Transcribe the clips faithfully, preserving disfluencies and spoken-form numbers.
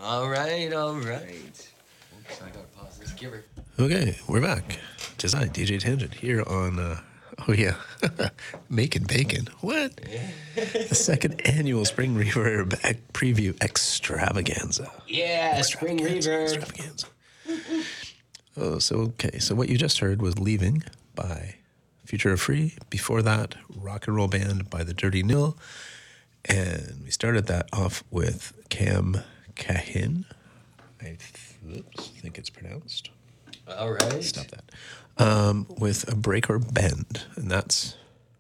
All right, all right. Oops, I gotta pause this giver. Okay, we're back. Just I, D J Tangent, here on, uh, oh yeah, Making Bacon. What? The second annual Spring Reverb ec- preview extravaganza. Yeah, Spring Extravaganza. Reverb. Extravaganza. Oh, so, okay, so what you just heard was Leaving by Future of Free. Before that, Rock and Roll Band by The Dirty Nil. And we started that off with Cam Cahin. I oops, think it's pronounced. All right. Stop that. Um, with a Break or Bend, and that's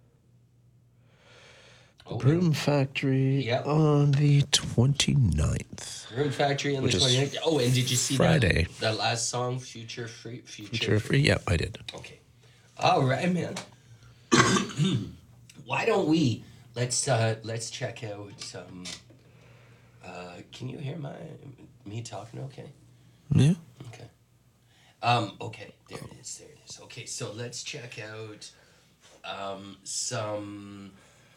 the Oh, Broom Factory Yep. on the twenty-ninth. Room Factory on Which the is twenty-ninth. Oh, and did you see Friday. that that last song, Future Free? Future, Future Free? Yeah, I did. Okay. All right, man. Why don't we let's uh let's check out some. Uh, can you hear my me talking? Okay. Yeah. Okay. Um. Okay. There it is. There it is. Okay. So let's check out um some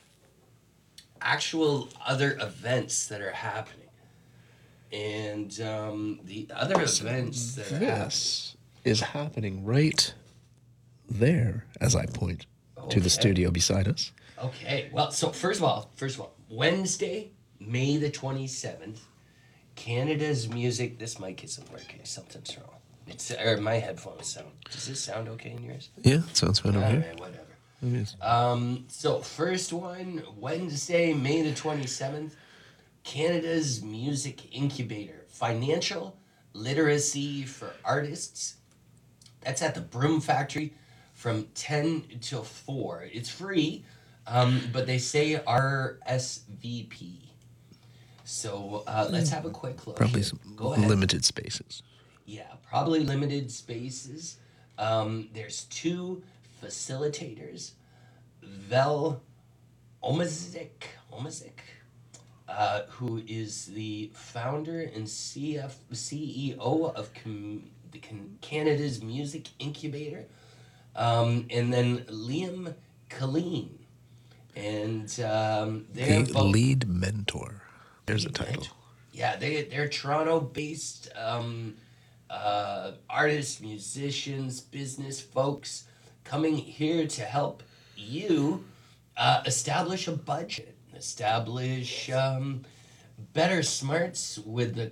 actual other events that are happening. And um, the other events that are happening. This is happening right there as I point to the Okay. studio beside us. Okay. Well, so first of all, first of all, Wednesday, May the twenty-seventh, Canada's music. This mic isn't working. Something's wrong. It's or my headphones sound. Does this sound okay in yours? Yeah, sounds fine over All here. right, whatever. It is. Um, so first one, Wednesday, May the twenty-seventh, Canada's Music Incubator, financial literacy for artists. That's at the Broom Factory from ten till four. It's free, um, but they say R S V P. So uh, let's have a quick look. Probably here. some Go ahead. limited spaces. Yeah, probably limited spaces. Um, there's two facilitators. Vel Omazik, Omazik, uh, who is the founder and C F, C E O of Com- the Can- Canada's Music Incubator. Um, and then Liam Colleen. And um, they're The both... lead mentor. There's a title. Yeah, they, they're Toronto-based um, uh, artists, musicians, business folks coming here to help you uh, establish a budget, establish um, better smarts with the